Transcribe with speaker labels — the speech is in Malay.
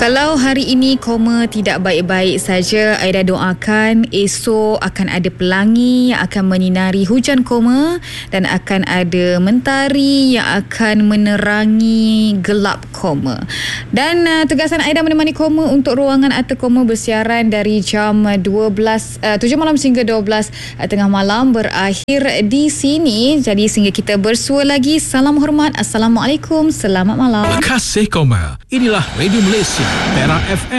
Speaker 1: Kalau hari ini koma tidak baik-baik saja, Aida doakan esok akan ada pelangi yang akan menyinari hujan koma dan akan ada mentari yang akan menerangi gelap koma. Dan tugasan Aida menemani koma untuk ruangan Arta Koma bersiaran dari jam 7 malam hingga 12 tengah malam berakhir di sini. Jadi sehingga kita bersua lagi, salam hormat, Assalamualaikum, selamat malam.
Speaker 2: Kasih Koma. Inilah Radio Malaysia, Perak FM.